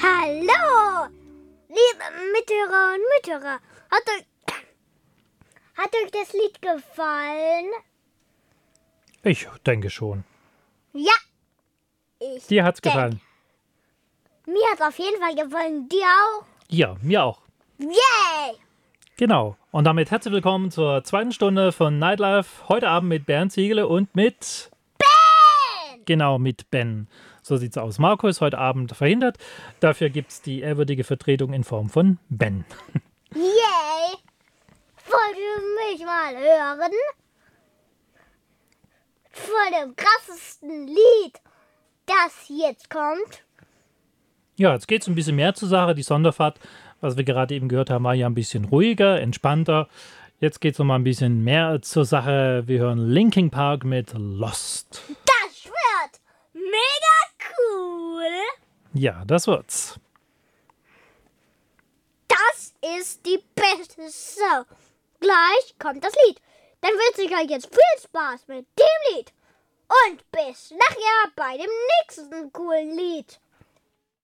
Hallo, liebe Mithörer und Mithörer. Hat euch das Lied gefallen? Ich denke schon. Ja, Dir hat's gefallen? Mir hat's auf jeden Fall gefallen. Dir auch? Ja, mir auch. Yay! Genau. Und damit herzlich willkommen zur zweiten Stunde von Nightlife. Heute Abend mit Bernd Ziegele und mit Ben! Genau, mit Ben. So sieht's aus. Marco ist heute Abend verhindert. Dafür gibt's die ehrwürdige Vertretung in Form von Ben. Yay! Wollt ihr mich mal hören? Von dem krassesten Lied, das jetzt kommt. Ja, jetzt geht's ein bisschen mehr zur Sache. Die Sonderfahrt, was wir gerade eben gehört haben, war ja ein bisschen ruhiger, entspannter. Jetzt geht's noch mal ein bisschen mehr zur Sache. Wir hören Linkin Park mit Lost. Das wird mega cool. Ja, das wird's. Das ist die beste Show. Gleich kommt das Lied. Dann wünsche ich euch jetzt viel Spaß mit dem Lied. Und bis nachher bei dem nächsten coolen Lied.